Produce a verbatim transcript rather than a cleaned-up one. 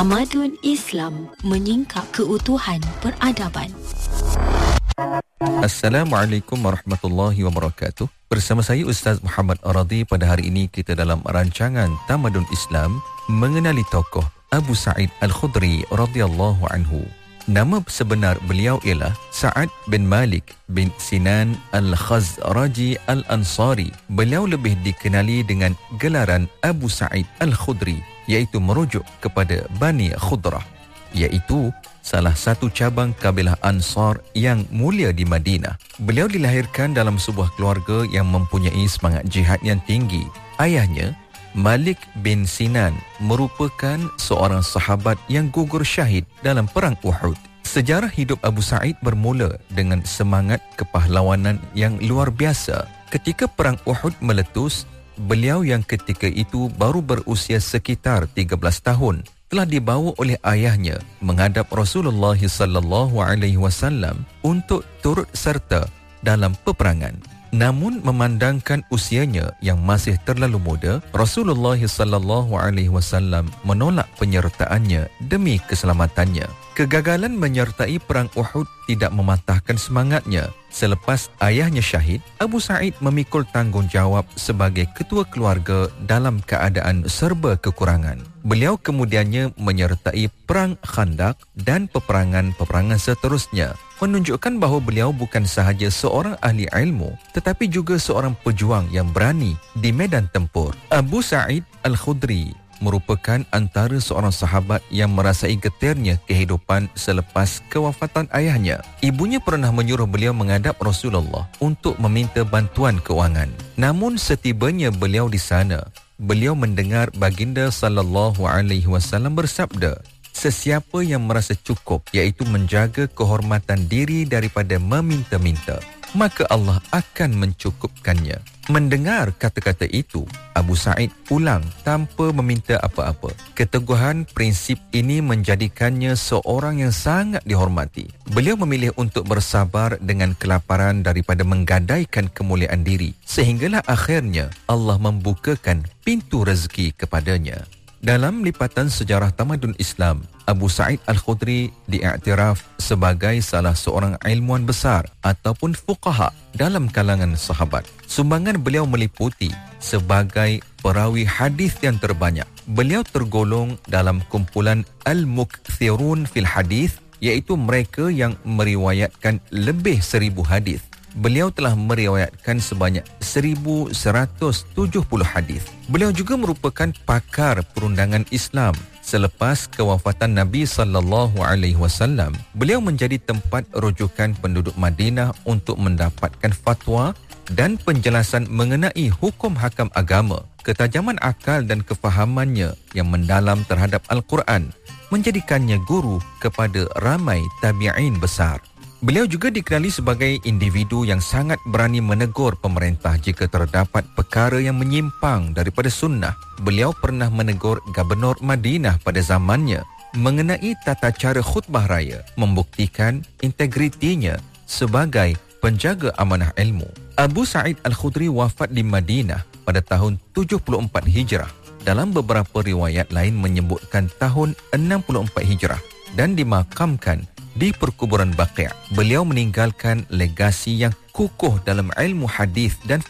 Tamadun Islam menyingkap keutuhan peradaban. Assalamualaikum warahmatullahi wabarakatuh. Bersama saya Ustaz Muhammad Aradi. Pada hari ini kita dalam rancangan Tamadun Islam mengenali tokoh Abu Sa'id Al-Khudri radhiyallahu anhu. Nama sebenar beliau ialah Sa'ad bin Malik bin Sinan Al-Khazraji Al-Ansari. Beliau lebih dikenali dengan gelaran Abu Sa'id Al-Khudri, iaitu merujuk kepada Bani Khudrah, iaitu salah satu cabang kabilah Ansar yang mulia di Madinah. Beliau dilahirkan dalam sebuah keluarga yang mempunyai semangat jihad yang tinggi. Ayahnya, Malik bin Sinan, merupakan seorang sahabat yang gugur syahid dalam perang Uhud. Sejarah hidup Abu Sa'id bermula dengan semangat kepahlawanan yang luar biasa. Ketika perang Uhud meletus, beliau yang ketika itu baru berusia sekitar tiga belas tahun telah dibawa oleh ayahnya menghadap Rasulullah sallallahu alaihi wasallam untuk turut serta dalam peperangan. Namun memandangkan usianya yang masih terlalu muda, Rasulullah sallallahu alaihi wasallam menolak penyertaannya demi keselamatannya. Kegagalan menyertai perang Uhud tidak mematahkan semangatnya. Selepas ayahnya syahid, Abu Sa'id memikul tanggungjawab sebagai ketua keluarga dalam keadaan serba kekurangan. Beliau kemudiannya menyertai perang Khandaq dan peperangan-peperangan seterusnya, menunjukkan bahawa beliau bukan sahaja seorang ahli ilmu tetapi juga seorang pejuang yang berani di medan tempur. Abu Sa'id Al-Khudri merupakan antara seorang sahabat yang merasai getirnya kehidupan selepas kewafatan ayahnya. Ibunya pernah menyuruh beliau menghadap Rasulullah untuk meminta bantuan keuangan. Namun setibanya beliau di sana, beliau mendengar baginda sallallahu alaihi wasallam bersabda, sesiapa yang merasa cukup, iaitu menjaga kehormatan diri daripada meminta-minta, maka Allah akan mencukupkannya. Mendengar kata-kata itu, Abu Sa'id pulang tanpa meminta apa-apa. Keteguhan prinsip ini menjadikannya seorang yang sangat dihormati. Beliau memilih untuk bersabar dengan kelaparan daripada menggadaikan kemuliaan diri, sehinggalah akhirnya Allah membukakan pintu rezeki kepadanya. Dalam lipatan sejarah tamadun Islam, Abu Sa'id Al-Khudri diiktiraf sebagai salah seorang ilmuwan besar ataupun fuqaha dalam kalangan sahabat. Sumbangan beliau meliputi sebagai perawi hadis yang terbanyak. Beliau tergolong dalam kumpulan Al-Mukthirun fil Hadis, iaitu mereka yang meriwayatkan lebih seribu hadis. Beliau telah meriwayatkan sebanyak seribu seratus tujuh puluh hadis. Beliau juga merupakan pakar perundangan Islam. Selepas kewafatan Nabi sallallahu alaihi wasallam, beliau menjadi tempat rujukan penduduk Madinah untuk mendapatkan fatwa dan penjelasan mengenai hukum hakam agama. Ketajaman akal dan kefahamannya yang mendalam terhadap Al-Quran menjadikannya guru kepada ramai tabi'in besar. Beliau juga dikenali sebagai individu yang sangat berani menegur pemerintah jika terdapat perkara yang menyimpang daripada sunnah. Beliau pernah menegur Gubernur Madinah pada zamannya mengenai tata cara khutbah raya, membuktikan integritinya sebagai penjaga amanah ilmu. Abu Sa'id Al-Khudri wafat di Madinah pada tahun tujuh puluh empat Hijrah. Dalam beberapa riwayat lain menyebutkan tahun enam puluh empat Hijrah dan dimakamkan di perkuburan Baqi'. Beliau meninggalkan legasi yang kukuh dalam ilmu hadis dan